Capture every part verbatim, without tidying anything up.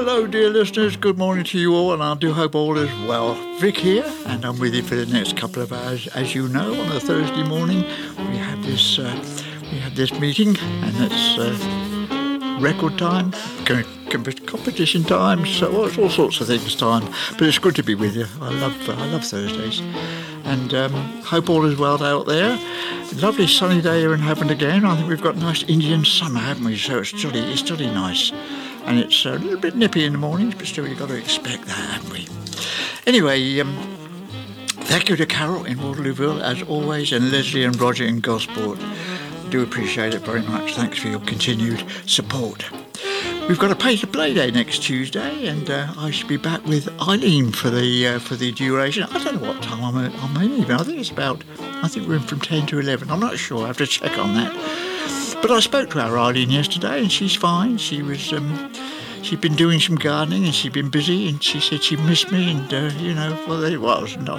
Hello, dear listeners. Good morning to you all, and I do hope all is well. Vic here, and I'm with you for the next couple of hours. As you know, on a Thursday morning, we have this uh, we have this meeting, and it's uh, record time, competition time, so it's all sorts of things time. But it's good to be with you. I love uh, I love Thursdays, and um, hope all is well out there. Lovely sunny day here in Havant again. I think we've got nice Indian summer, haven't we? So it's jolly, it's jolly nice. And it's a little bit nippy in the mornings, but still you've got to expect that, haven't we? Anyway, um, thank you to Carol in Waterlooville, as always, and Leslie and Roger in Gosport. I do appreciate it very much. Thanks for your continued support. We've got a Pay to Play Day next Tuesday, and uh, I should be back with Eileen for the uh, for the duration. I don't know what time I'm, I'm in even. I think it's about, I think we're in from ten to eleven. I'm not sure. I have to check on that. But I spoke to our Eileen yesterday, and she's fine. She was, um, she'd been doing some gardening, and she'd been busy, and she said she missed me, and uh, you know, well, there it was. No.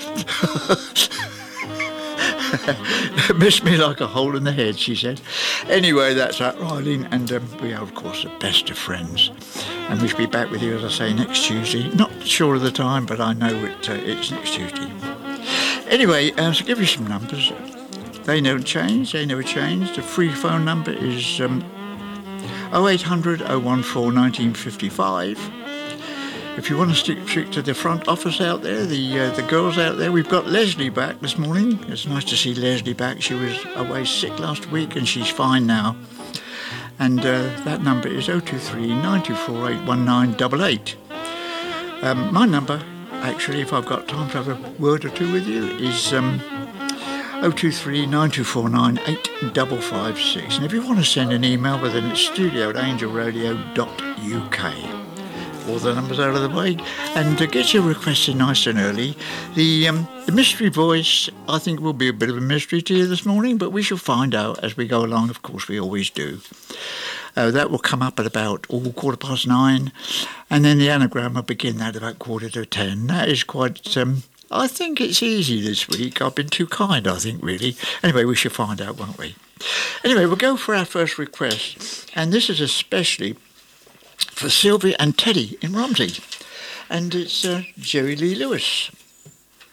Missed me like a hole in the head, she said. Anyway, that's our Eileen, and um, we are, of course, the best of friends. And we should be back with you, as I say, next Tuesday. Not sure of the time, but I know it, uh, it's next Tuesday. Anyway, uh, so give you some numbers. They don't change, they never change. The free phone number is um, oh eight hundred, oh one four, nineteen fifty-five. If you want to stick, stick to the front office out there, the uh, the girls out there, we've got Leslie back this morning. It's nice to see Leslie back. She was away sick last week and she's fine now. And uh, that number is oh two three, nine two four, eight one nine eight eight. Um, my number, actually, if I've got time to have a word or two with you, is Um, oh two three, nine two four nine, eight five five six. And if you want to send an email, well, then it's studio at angel radio dot u k. All the numbers out of the way. And uh, get your requests in nice and early. The um, the mystery voice, I think, will be a bit of a mystery to you this morning, but we shall find out as we go along. Of course, we always do. Uh, that will come up at about all quarter past nine. And then the anagram will begin at about quarter to ten. That is quite... Um, I think it's easy this week. I've been too kind, I think, really. Anyway, we shall find out, won't we? Anyway, we'll go for our first request. And this is especially for Sylvia and Teddy in Romsey. And it's uh, Jerry Lee Lewis.